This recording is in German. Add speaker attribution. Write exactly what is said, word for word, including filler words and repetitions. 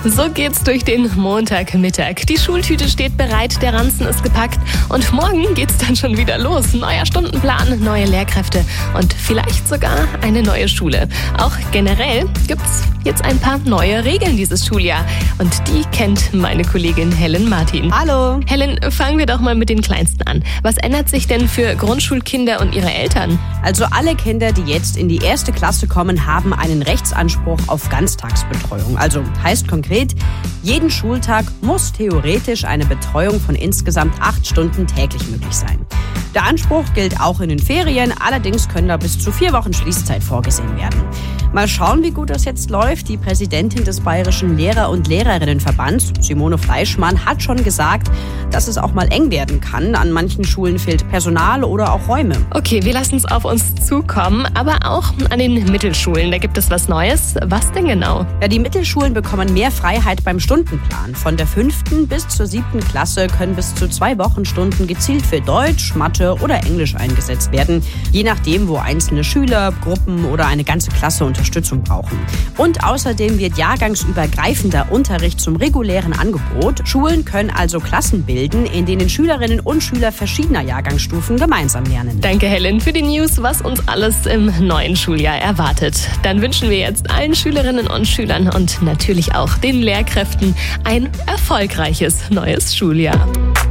Speaker 1: So geht's durch den Montagmittag. Die Schultüte steht bereit, der Ranzen ist gepackt und morgen geht's dann schon wieder los. Neuer Stundenplan, neue Lehrkräfte und vielleicht sogar eine neue Schule. Auch generell gibt's jetzt ein paar neue Regeln dieses Schuljahr und die kennt meine Kollegin Helen Martin.
Speaker 2: Hallo.
Speaker 1: Helen, fangen wir doch mal mit den Kleinsten an. Was ändert sich denn für Grundschulkinder und ihre Eltern?
Speaker 2: Also alle Kinder, die jetzt in die erste Klasse kommen, haben einen Rechtsanspruch auf Ganztagsbetreuung. Also heißt konkret, jeden Schultag muss theoretisch eine Betreuung von insgesamt acht Stunden täglich möglich sein. Der Anspruch gilt auch in den Ferien, allerdings können da bis zu vier Wochen Schließzeit vorgesehen werden. Mal schauen, wie gut das jetzt läuft. Die Präsidentin des Bayerischen Lehrer- und Lehrerinnenverbands, Simone Fleischmann, hat schon gesagt, dass es auch mal eng werden kann. An manchen Schulen fehlt Personal oder auch Räume.
Speaker 1: Okay, wir lassen es auf uns zukommen, aber auch an den Mittelschulen, da gibt es was Neues. Was denn genau?
Speaker 2: Ja, die Mittelschulen bekommen mehr Freiheit beim Stundenplan. Von der fünften bis zur siebten Klasse können bis zu zwei Wochenstunden gezielt für Deutsch, Mathe oder Englisch eingesetzt werden, je nachdem, wo einzelne Schüler, Gruppen oder eine ganze Klasse Unterstützung brauchen. Und außerdem wird jahrgangsübergreifender Unterricht zum regulären Angebot. Schulen können also Klassen bilden, in denen Schülerinnen und Schüler verschiedener Jahrgangsstufen gemeinsam lernen.
Speaker 1: Danke, Helen, für die News, was uns alles im neuen Schuljahr erwartet. Dann wünschen wir jetzt allen Schülerinnen und Schülern und natürlich auch den Lehrkräften ein erfolgreiches neues Schuljahr.